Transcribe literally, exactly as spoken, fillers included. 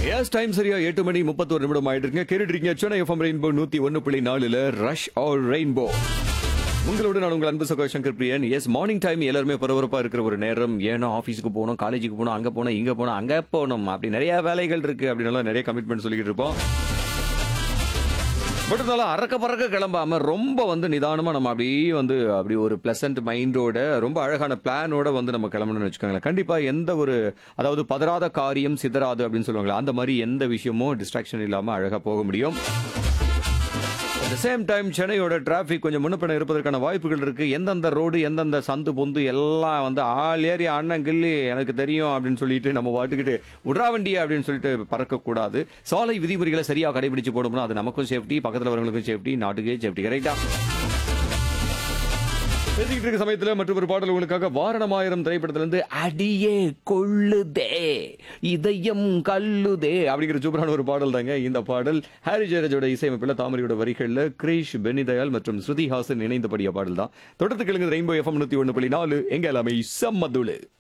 S time சரியா எட்டு மணி முப்பத்தொரு நிமிடம் ஆயிட்டு இருக்குங்க. கேட்டுட்டு இருக்கீங்க சென்னை எஃப்எம் ரெயின்போ நூத்தி ஒன்னு புள்ளி நாலுல ரஷ் ஆர் ரெயின்போ. உங்களோட நான் உங்கள் அன்பு சகோ சங்கர் பிரியன். எஸ் மார்னிங் டைம் எல்லாருமே பரபரப்பா இருக்கிற ஒரு நேரம். ஏன்னா ஆஃபீஸுக்கு போகணும், காலேஜுக்கு போகணும், அங்க போகணும், இங்க போகணும், அங்க போகணும், அப்படி நிறைய வேலைகள் இருக்கு அப்படின்னு நிறைய கமிட்மெண்ட் சொல்லிக்கிட்டு இருப்போம். பட் இருந்தாலும் அறக்க பறக்க கிளம்பாம ரொம்ப வந்து நிதானமா நம்ம அப்படியே வந்து அப்படி ஒரு பிளசன்ட் மைண்டோட ரொம்ப அழகான பிளானோட வந்து நம்ம கிளம்பணும்னு வச்சுக்கோங்களேன். கண்டிப்பா எந்த ஒரு அதாவது பதறாத காரியம் சிதறாது அப்படின்னு சொல்லுவாங்களே, அந்த மாதிரி எந்த விஷயமும் டிஸ்ட்ராக்ஷன் இல்லாம அழகா போக முடியும். அட் த சேம் டைம் சென்னையோட டிராஃபிக் கொஞ்சம் முன்னப்பின இருப்பதற்கான வாய்ப்புகள் இருக்கு. எந்தெந்த ரோடு எந்தெந்த சந்து பொந்து எல்லாம் வந்து ஆள் ஏறி அண்ணன் கில்லி எனக்கு தெரியும் அப்படின்னு சொல்லிட்டு நம்ம வாட்டுக்கிட்டு உட்ரா வண்டியா அப்படின்னு சொல்லிட்டு பறக்கக்கூடாது. சாலை விதிமுறைகளை சரியா கடைபிடிச்சு போடணும். அது நமக்கும் சேஃப்டி, பக்கத்தில் வரவங்களுக்கும் சேஃப்டி, நாட்டுக்கே சேஃப்டி. கரெக்டா பேசிக்கிட்டு இருக்க சமயத்துல மற்றும் ஒரு பாடல் உங்களுக்காக வாரணமாயிரம் திரைப்படத்திலிருந்து அடியே கொள்ளுதே இதயம் கல்லுதே அப்படிங்கிற சூப்பரான ஒரு பாடல் தாங்க. இந்த பாடல் ஹாரி ஜெயராஜோட இசையமைப்பில் தாமரையோட வரிகள்ல கிரீஷ் பெனிதயால் மற்றும் ஸ்ருதி ஹாசன் இணைந்தபடிய பாடல் தான். தொடர்ந்து கேளுங்க ரெயின்போ எஃப்எம் நூத்தி ஒன்னு புள்ளி நாலு எங்க எல்லாமே செம்மதுளு.